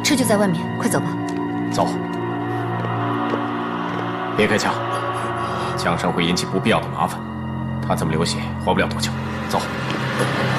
车就在外面，快走吧。 走。别开枪，枪声会引起不必要的麻烦。他这么流血，活不了多久。走。